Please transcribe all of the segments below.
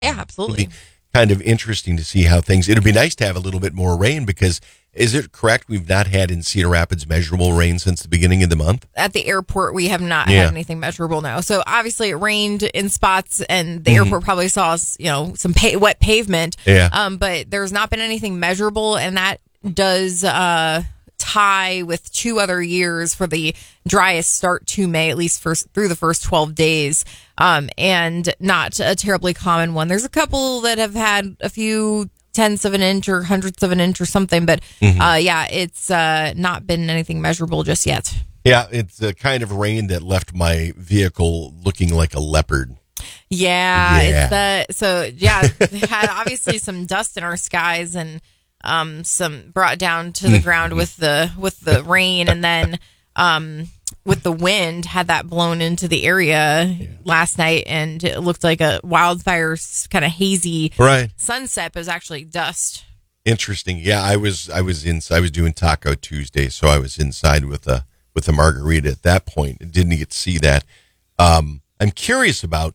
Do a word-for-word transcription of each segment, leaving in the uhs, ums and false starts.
Yeah, It'd absolutely. be kind of interesting to see how things. It'd be nice to have a little bit more rain because is it correct we've not had in Cedar Rapids measurable rain since the beginning of the month? At the airport, we have not Yeah. had anything measurable now. So obviously, it rained in spots, and the Mhm. airport probably saw, you know, some pa- wet pavement. Yeah. Um, but there's not been anything measurable, and that does uh, tie with two other years for the driest start to May, at least first through the first twelve days. Um, and not a terribly common one. There's a couple that have had a few tenths of an inch or hundredths of an inch or something, but Mhm. uh, yeah, it's uh, not been anything measurable just yet. Yeah, it's the kind of rain that left my vehicle looking like a leopard. Yeah, Yeah. it's the so yeah, they had obviously some dust in our skies and um some brought down to the ground with the with the rain, and then um with the wind had that blown into the area Yeah. last night, and it looked like a wildfire kind of hazy Right. sunset, but it was actually dust. Interesting. Yeah, I was I was in I was doing Taco Tuesday, so I was inside with a with a margarita at that point. I didn't get to see that. Um, I'm curious about.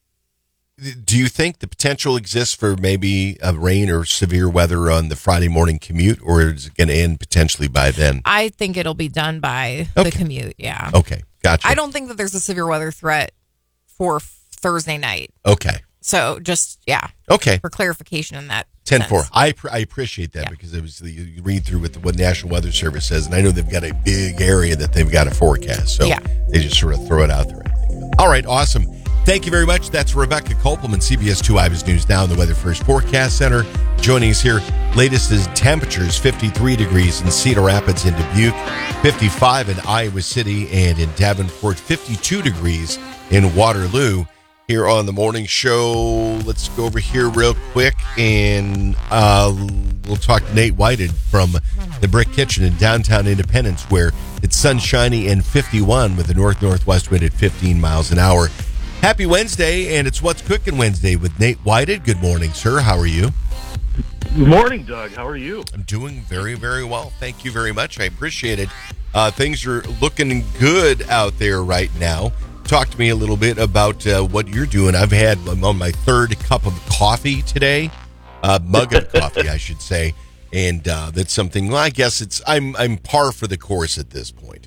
Do you think the potential exists for maybe a rain or severe weather on the Friday morning commute, or is it going to end potentially by then? I think it'll be done by Okay. the commute. Yeah, Okay, gotcha. I don't think that there's a severe weather threat for Thursday night. Okay, So just yeah, okay. for clarification in that. ten sense. four. I pr- I appreciate that Yeah. because it was the, you read through what the what National Weather Service says, and I know they've got a big area that they've got to forecast, so Yeah. they just sort of throw it out there. All right, awesome. Thank you very much. That's Rebecca Kopelman, C B S two Eyewitness News Now in the Weather First Forecast Center. Joining us here, latest is temperatures, fifty-three degrees in Cedar Rapids and Dubuque, fifty-five in Iowa City and in Davenport, fifty-two degrees in Waterloo. Here on the morning show, let's go over here real quick, and uh, we'll talk to Nate Whited from the Brick Kitchen in downtown Independence, where it's sunshiny and fifty-one with a north-northwest wind at fifteen miles an hour. Happy Wednesday, and it's What's Cooking Wednesday with Nate Whited. Good morning, sir. How are you? Good morning, Doug. How are you? I'm doing very, very well. Thank you very much. I appreciate it. Uh, things are looking good out there right now. Talk to me a little bit about uh, what you're doing. I've had I'm on my third cup of coffee today, uh, mug of coffee, I should say, and uh, that's something. Well, I guess it's I'm I'm par for the course at this point.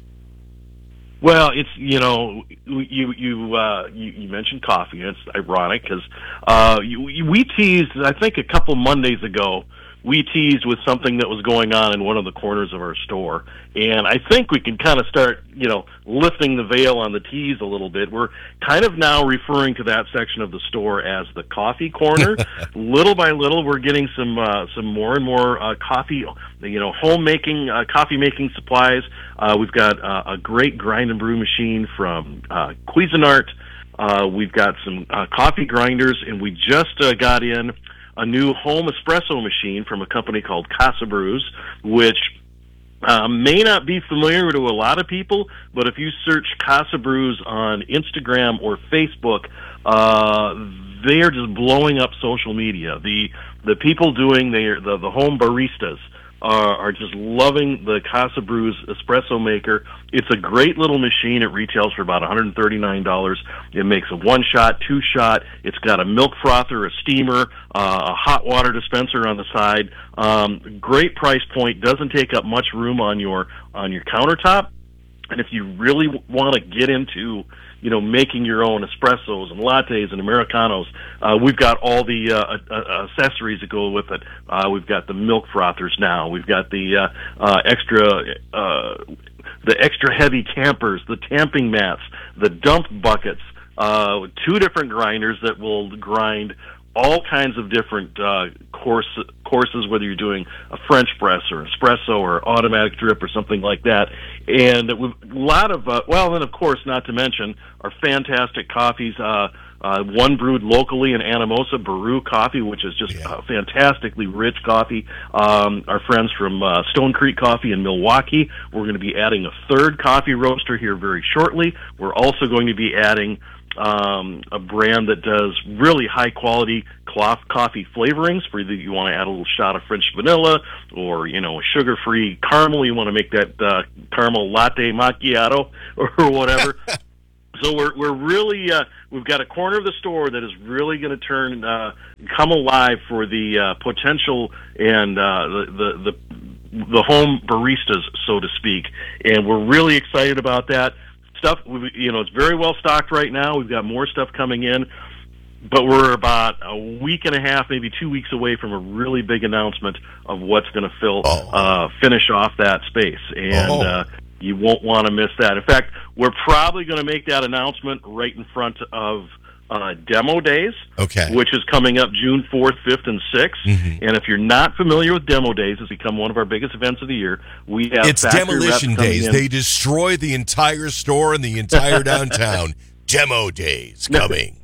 Well, it's you know you you uh, you, you mentioned coffee. And it's ironic because uh, you, you, we teased I think a couple Mondays ago. We teased with something that was going on in one of the corners of our store, and I think we can kind of start, you know, lifting the veil on the tease a little bit. We're kind of now referring to that section of the store as the coffee corner. Little by little, we're getting some uh, some more and more uh, coffee, you know, homemaking uh, coffee making supplies. Uh, we've got uh, a great grind and brew machine from uh, Cuisinart. Uh, we've got some uh, coffee grinders, and we just uh, got in a new home espresso machine from a company called Casa Brews, which uh, may not be familiar to a lot of people, but if you search Casa Brews on Instagram or Facebook, uh, they are just blowing up social media. The the people doing their the, the home baristas are, are just loving the Casa Brews espresso maker. It's a great little machine. It retails for about one hundred thirty-nine dollars. It makes a one-shot, two-shot. It's got a milk frother, a steamer, uh, a hot water dispenser on the side. Um, great price point. Doesn't take up much room on your on your countertop. And if you really want to get into, you know, making your own espressos and lattes and Americanos, uh, we've got all the uh, uh, accessories that go with it. Uh, we've got the milk frothers now. We've got the uh, uh, extra, uh, the extra heavy tampers, the tamping mats, the dump buckets, uh, two different grinders that will grind all kinds of different uh, course, courses, whether you're doing a French press or espresso or automatic drip or something like that. And a lot of, uh, well, then, of course, not to mention our fantastic coffees, uh, uh, one brewed locally in Anamosa, Baru Coffee, which is just Yeah. uh, fantastically rich coffee. Um, our friends from uh, Stone Creek Coffee in Milwaukee, we're going to be adding a third coffee roaster here very shortly. We're also going to be adding um, a brand that does really high quality cloth coffee flavorings for either you want to add a little shot of French vanilla or, you know, a sugar free caramel. You want to make that uh, caramel latte macchiato or whatever. So we're we're really uh, we've got a corner of the store that is really going to turn uh, come alive for the uh, potential and uh, the, the the the home baristas, so to speak, and we're really excited about that stuff. We, you know, it's very well stocked right now. We've got more stuff coming in, but we're about a week and a half, maybe two weeks away from a really big announcement of what's going to fill oh. uh, finish off that space, and. Oh. Uh, You won't want to miss that. In fact, we're probably going to make that announcement right in front of uh, Demo Days, okay. which is coming up June fourth, fifth, and sixth. Mm-hmm. And if you're not familiar with Demo Days, it's become one of our biggest events of the year. We have It's demolition days. In. They destroy the entire store and the entire downtown. Demo days coming.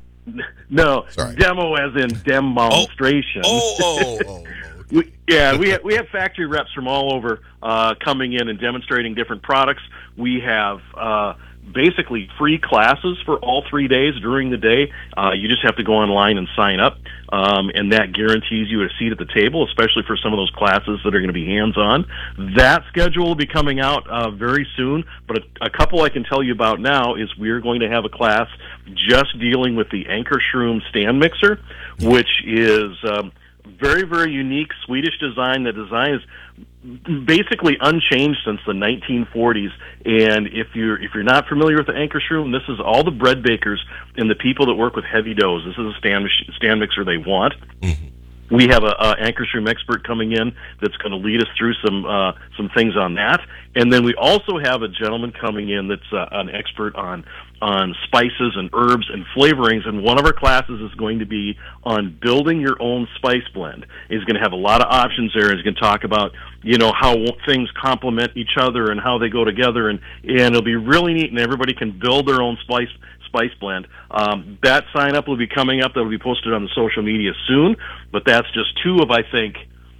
No, Sorry. demo as in demonstration. Oh, oh, oh. oh. We, yeah, we have, we have factory reps from all over uh, coming in and demonstrating different products. We have uh, basically free classes for all three days during the day. Uh, you just have to go online and sign up, um, and that guarantees you a seat at the table, especially for some of those classes that are going to be hands-on. That schedule will be coming out uh, very soon, but a, a couple I can tell you about now is we're going to have a class just dealing with the Anchor Shroom stand mixer, which is... Um, very, very unique Swedish design. The design is basically unchanged since the nineteen forties. And if you're if you're not familiar with the Anchor Shroom, this is all the bread bakers and the people that work with heavy doughs. This is a stand stand mixer they want. Mm-hmm. We have a, a Anchor Shroom expert coming in that's going to lead us through some uh, some things on that. And then we also have a gentleman coming in that's uh, an expert on on spices and herbs and flavorings. And one of our classes is going to be on building your own spice blend. He's going to have a lot of options there. He's going to talk about, you know, how things complement each other and how they go together. And, and it'll be really neat, and everybody can build their own spice spice blend. Um, that sign up will be coming up. That will be posted on the social media soon. But that's just two of, I think,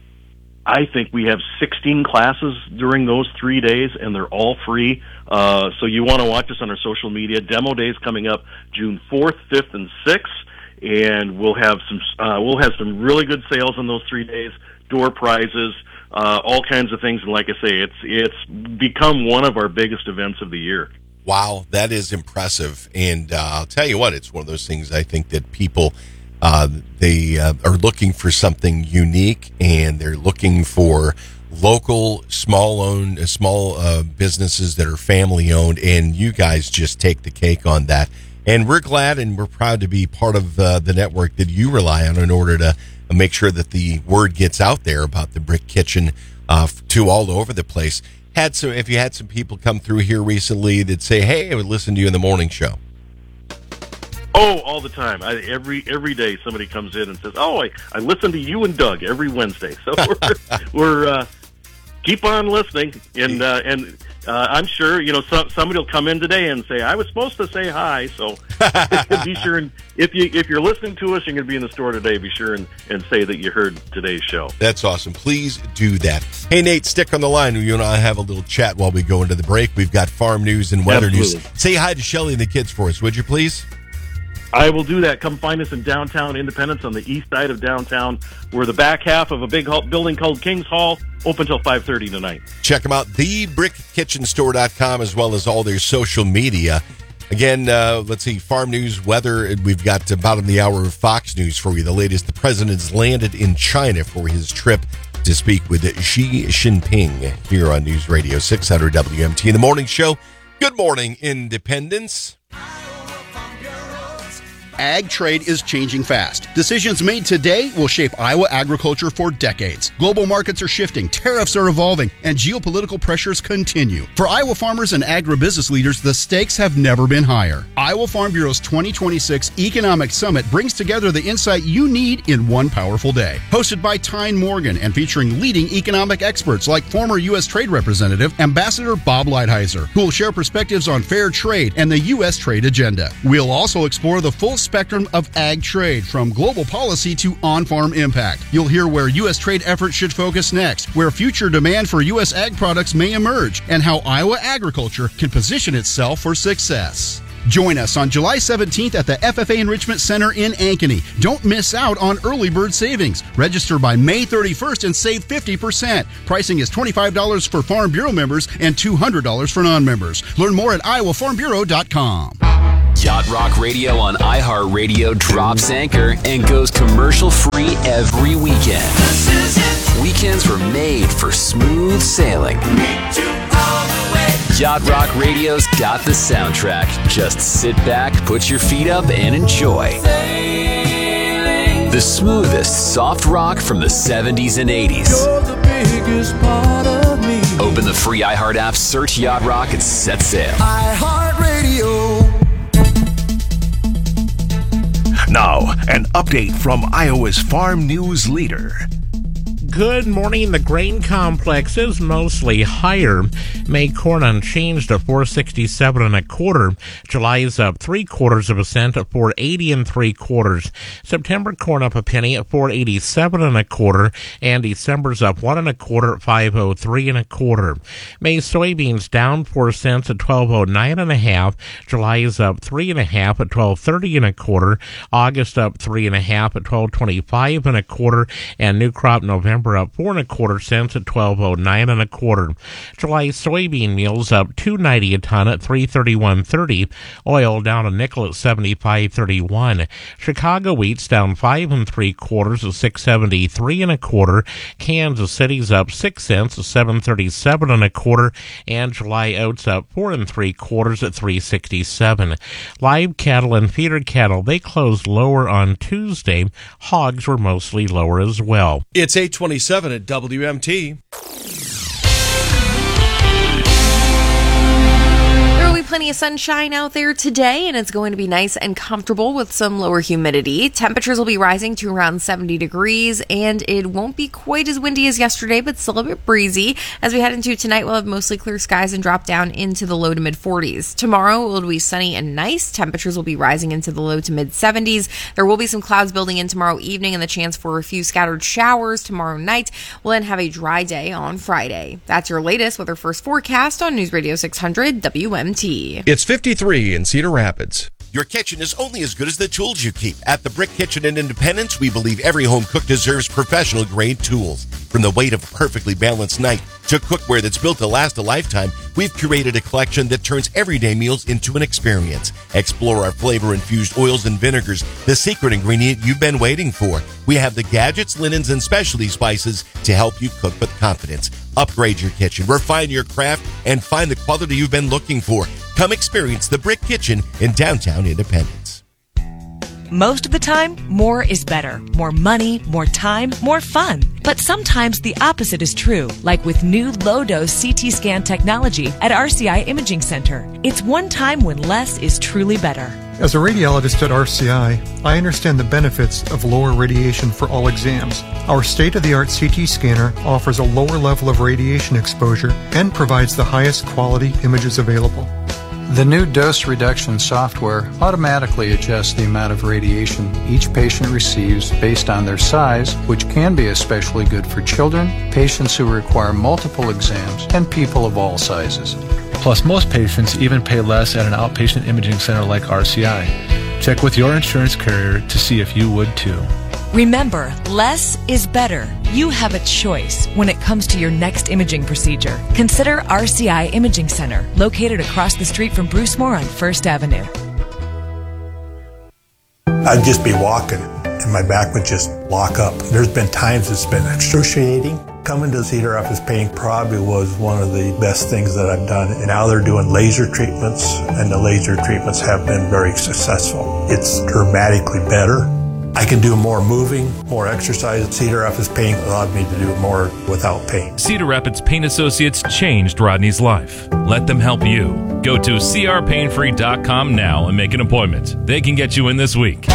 I think we have sixteen classes during those three days, and they're all free. Uh, so you want to watch us on our social media. Demo Days coming up June fourth, fifth, and sixth, and we'll have some uh, we'll have some really good sales on those three days. Door prizes, uh, all kinds of things. And like I say, it's it's become one of our biggest events of the year. Wow, that is impressive. And uh, I'll tell you what, it's one of those things I think that people. Uh, they uh, are looking for something unique, and they're looking for local, small owned, uh, small uh, businesses that are family owned. And you guys just take the cake on that. And we're glad and we're proud to be part of uh, the network that you rely on in order to make sure that the word gets out there about the Brick Kitchen uh, to all over the place. Had some, if you had some people come through here recently that say, "Hey, I would listen to you in the morning show." Oh, all the time. I, every every day somebody comes in and says, "Oh, I, I listen to you and Doug every Wednesday." So we're, we're uh, keep on listening, and uh, and uh, I'm sure you know some, somebody will come in today and say, "I was supposed to say hi." So be sure and if you if you're listening to us, you're going to be in the store today. Be sure and, and say that you heard today's show. That's awesome. Please do that. Hey, Nate, stick on the line. You and I have a little chat while we go into the break. We've got farm news and weather Absolutely. news. Say hi to Shelly and the kids for us, would you please? I will do that. Come find us in downtown Independence on the east side of downtown. We're the back half of a big building called King's Hall, open till five thirty tonight. Check them out, the brick kitchen store dot com, as well as all their social media. Again, uh, let's see, farm news, weather. We've got the bottom of the hour of Fox News for you. The latest, the president's landed in China for his trip to speak with Xi Jinping here on News Radio six hundred W M T. In the morning show, good morning, Independence. Ag trade is changing fast. Decisions made today will shape Iowa agriculture for decades. Global markets are shifting, tariffs are evolving, and geopolitical pressures continue. For Iowa farmers and agribusiness leaders, the stakes have never been higher. Iowa Farm Bureau's twenty twenty-six Economic Summit brings together the insight you need in one powerful day. Hosted by Tyne Morgan and featuring leading economic experts like former U S Trade Representative Ambassador Bob Lighthizer, who will share perspectives on fair trade and the U S trade agenda. We'll also explore the full spectrum of ag trade, from global policy to on-farm impact. You'll hear where U S trade efforts should focus next, where future demand for U S ag products may emerge, and how Iowa agriculture can position itself for success. Join us on July seventeenth at the F F A Enrichment Center in Ankeny. Don't miss out on early bird savings. Register by May thirty-first and save fifty percent. Pricing is twenty-five dollars for Farm Bureau members and two hundred dollars for non-members. Learn more at iowa farm bureau dot com. Yacht Rock Radio on iHeartRadio drops anchor and goes commercial-free every weekend. Weekends were made for smooth sailing. Yacht Rock Radio's got the soundtrack. Just sit back, put your feet up, and enjoy. The smoothest soft rock from the seventies and eighties. You're the biggest part of me. Open the free iHeart app, search Yacht Rock, and set sail. iHeartRadio. Now, an update from Iowa's farm news leader. Good morning. The grain complex is mostly higher. May corn unchanged at four sixty-seven and a quarter. July is up three quarters of a cent at four eighty and three quarters. September corn up a penny at four eighty-seven and a quarter, and December's up one and a quarter at five oh three and a quarter. May soybeans down four cents at twelve oh nine and a half. July is up three and a half at twelve thirty and a quarter. August up three and a half at twelve twenty-five and a quarter, and new crop November up four and a quarter cents at twelve oh nine and a quarter. July soybean meals up two ninety a ton at three thirty-one thirty. Oil down a nickel at seventy-five thirty-one. Chicago wheat's down five and three quarters at six seventy-three and a quarter. Kansas City's up six cents at seven thirty-seven and a quarter, and July oats up four and three quarters at three sixty-seven. Live cattle and feeder cattle, they closed lower on Tuesday. Hogs were mostly lower as well. It's eight twenty-seven at W M T. Plenty of sunshine out there today, and it's going to be nice and comfortable with some lower humidity. Temperatures will be rising to around seventy degrees, and it won't be quite as windy as yesterday, but still a bit breezy. As we head into tonight, we'll have mostly clear skies and drop down into the low to mid forties. Tomorrow, it will be sunny and nice. Temperatures will be rising into the low to mid seventies. There will be some clouds building in tomorrow evening and the chance for a few scattered showers tomorrow night. We'll then have a dry day on Friday. That's your latest weather first forecast on News Radio six hundred W M T. It's fifty-three in Cedar Rapids. Your kitchen is only as good as the tools you keep. At the Brick Kitchen in Independence, we believe every home cook deserves professional-grade tools. From the weight of a perfectly balanced knife to cookware that's built to last a lifetime, we've curated a collection that turns everyday meals into an experience. Explore our flavor-infused oils and vinegars, the secret ingredient you've been waiting for. We have the gadgets, linens, and specialty spices to help you cook with confidence. Upgrade your kitchen, refine your craft, and find the quality you've been looking for. Come experience the Brick Kitchen in downtown Independence. Most of the time, more is better. More money, more time, more fun. But sometimes the opposite is true, like with new low-dose C T scan technology at R C I Imaging Center. It's one time when less is truly better. As a radiologist at R C I, I understand the benefits of lower radiation for all exams. Our state-of-the-art C T scanner offers a lower level of radiation exposure and provides the highest quality images available. The new dose reduction software automatically adjusts the amount of radiation each patient receives based on their size, which can be especially good for children, patients who require multiple exams, and people of all sizes. Plus, most patients even pay less at an outpatient imaging center like R C I. Check with your insurance carrier to see if you would too. Remember, less is better. You have a choice when it comes to your next imaging procedure. Consider R C I Imaging Center, located across the street from Bruce Moore on First Avenue. I'd just be walking and my back would just lock up. There's been times it's been excruciating. Coming to Cedar Rapids Pain probably was one of the best things that I've done. And now they're doing laser treatments, and the laser treatments have been very successful. It's dramatically better. I can do more moving, more exercise. Cedar Rapids Pain allowed me to do more without pain. Cedar Rapids Pain Associates changed Rodney's life. Let them help you. Go to c r pain free dot com now and make an appointment. They can get you in this week.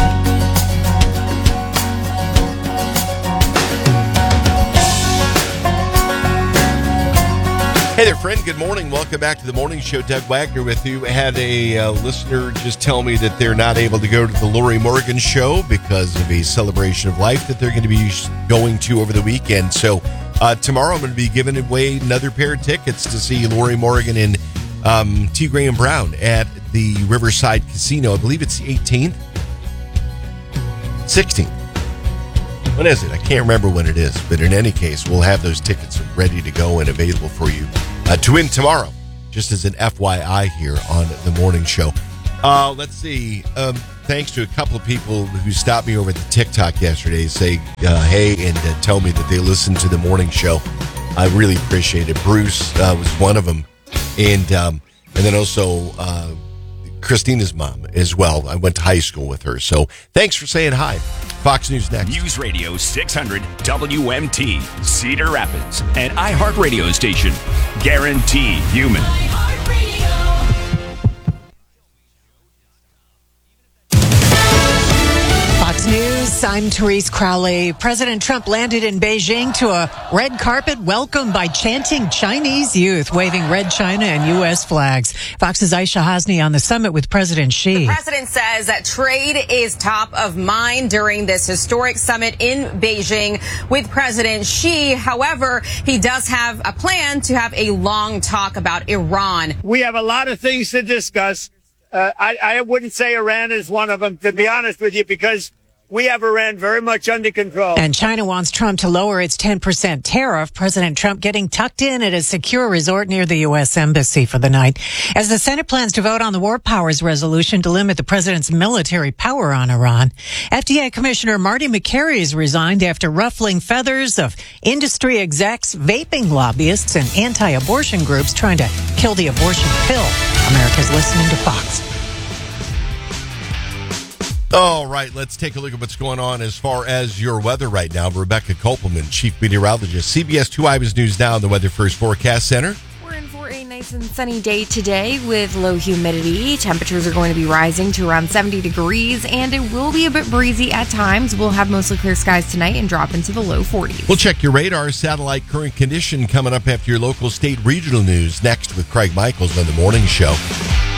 Hey there, friend. Good morning. Welcome back to the morning show. Doug Wagner with you. I had a uh, listener just tell me that they're not able to go to the Lori Morgan show because of a celebration of life that they're going to be going to over the weekend. So uh, tomorrow I'm going to be giving away another pair of tickets to see Lori Morgan and um, T. Graham Brown at the Riverside Casino. I believe it's the eighteenth, sixteenth. When is it? I can't remember when it is, but in any case, we'll have those tickets ready to go and available for you uh, to win tomorrow, just as an F Y I here on the morning show. Uh, let's see. Um, thanks to a couple of people who stopped me over at the TikTok yesterday, say uh, hey and uh, tell me that they listened to the morning show. I really appreciate it. Bruce uh, was one of them, and um, and then also uh, Christina's mom as well. I went to high school with her, so thanks for saying hi. Fox News next. News Radio six hundred W M T, Cedar Rapids, an iHeartRadio station. Guaranteed human. Fox News, I'm Therese Crowley. President Trump landed in Beijing to a red carpet welcome by chanting Chinese youth, waving red China and U S flags. Fox's Aisha Hasni on the summit with President Xi. The president says that trade is top of mind during this historic summit in Beijing with President Xi. However, he does have a plan to have a long talk about Iran. We have a lot of things to discuss. Uh, I, I wouldn't say Iran is one of them, to be honest with you, because we have Iran very much under control. And China wants Trump to lower its ten percent tariff. President Trump getting tucked in at a secure resort near the U S Embassy for the night. As the Senate plans to vote on the War Powers resolution to limit the president's military power on Iran, F D A Commissioner Marty Makary has resigned after ruffling feathers of industry execs, vaping lobbyists, and anti-abortion groups trying to kill the abortion pill. America's listening to Fox. All right, let's take a look at what's going on as far as your weather right now. Rebecca Kopelman, Chief Meteorologist, C B S two Eyewitness News Now in the Weather First Forecast Center. We're in for a nice and sunny day today with low humidity. Temperatures are going to be rising to around seventy degrees, and it will be a bit breezy at times. We'll have mostly clear skies tonight and drop into the low forties. We'll check your radar, satellite current condition coming up after your local, state, regional news next with Craig Michaels on the morning show.